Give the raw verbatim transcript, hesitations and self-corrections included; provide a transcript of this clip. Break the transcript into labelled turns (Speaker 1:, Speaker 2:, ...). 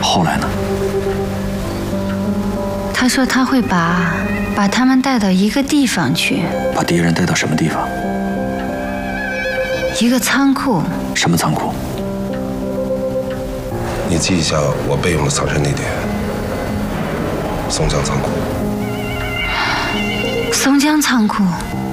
Speaker 1: 后来呢？
Speaker 2: 他说他会把把他们带到一个地方去。
Speaker 1: 把敌人带到什么地方？
Speaker 2: 一个仓库。
Speaker 1: 什么仓库？
Speaker 3: 你记一下我备用的藏身地点：松江仓库。
Speaker 2: 松江仓库。